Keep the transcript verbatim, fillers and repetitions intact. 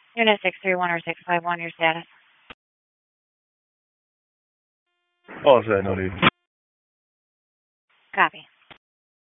Unit six three one or six five one, your status. All set, no need. Copy.